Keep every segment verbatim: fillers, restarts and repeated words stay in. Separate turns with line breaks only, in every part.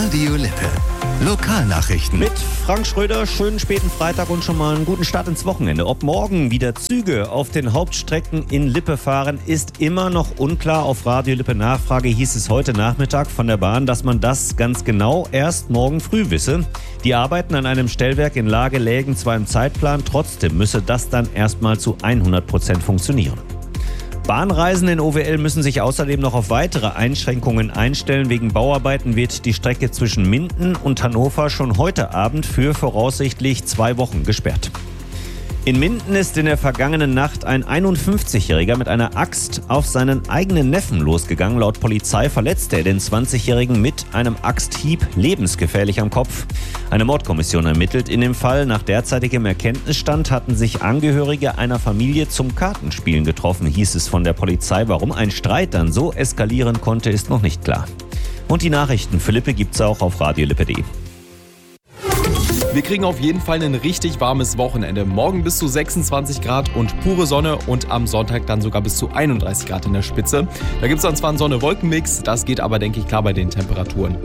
Radio Lippe. Lokalnachrichten.
Mit Frank Schröder, schönen späten Freitag und schon mal einen guten Start ins Wochenende. Ob morgen wieder Züge auf den Hauptstrecken in Lippe fahren, ist immer noch unklar. Auf Radio Lippe Nachfrage hieß es heute Nachmittag von der Bahn, dass man das ganz genau erst morgen früh wisse. Die Arbeiten an einem Stellwerk in Lage lägen zwar im Zeitplan, trotzdem müsse das dann erstmal zu hundert Prozent funktionieren. Bahnreisende in O W L müssen sich außerdem noch auf weitere Einschränkungen einstellen. Wegen Bauarbeiten wird die Strecke zwischen Minden und Hannover schon heute Abend für voraussichtlich zwei Wochen gesperrt. In Minden ist in der vergangenen Nacht ein einundfünfzigjähriger mit einer Axt auf seinen eigenen Neffen losgegangen. Laut Polizei verletzte er den zwanzigjährigen mit einem Axthieb lebensgefährlich am Kopf. Eine Mordkommission ermittelt in dem Fall. Nach derzeitigem Erkenntnisstand hatten sich Angehörige einer Familie zum Kartenspielen getroffen, hieß es von der Polizei. Warum ein Streit dann so eskalieren konnte, ist noch nicht klar. Und die Nachrichten für Lippe gibt's auch auf radio lippe punkt de.
Wir kriegen auf jeden Fall ein richtig warmes Wochenende. Morgen bis zu sechsundzwanzig Grad und pure Sonne und am Sonntag dann sogar bis zu einunddreißig Grad in der Spitze. Da gibt es dann zwar einen Sonne-Wolken-Mix, das geht aber, denke ich, klar bei den Temperaturen.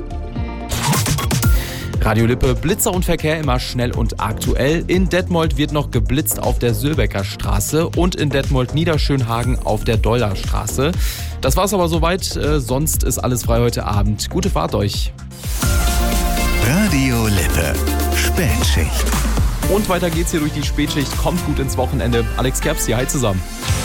Radio Lippe, Blitzer und Verkehr immer schnell und aktuell. In Detmold wird noch geblitzt auf der Sülbecker Straße und in Detmold-Niederschönhagen auf der Dollerstraße. Das war's aber soweit, äh, sonst ist alles frei heute Abend. Gute Fahrt euch.
Radio Lippe. Spätschicht.
Und weiter geht's hier durch die Spätschicht. Kommt gut ins Wochenende. Alex Kerbs hier, hi zusammen.